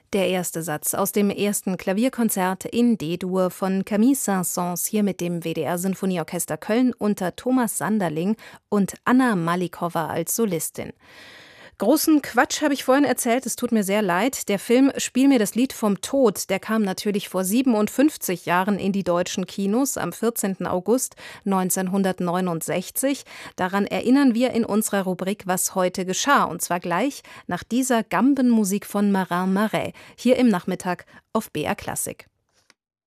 Der erste Satz aus dem ersten Klavierkonzert in D-Dur von Camille Saint-Saëns, hier mit dem WDR Sinfonieorchester Köln unter Thomas Sanderling und Anna Malikowa als Solistin. Großen Quatsch habe ich vorhin erzählt, es tut mir sehr leid. Der Film Spiel mir das Lied vom Tod, der kam natürlich vor 57 Jahren in die deutschen Kinos am 14. August 1969. Daran erinnern wir in unserer Rubrik Was heute geschah, und zwar gleich nach dieser Gambenmusik von Marin Marais, hier im Nachmittag auf BR Klassik.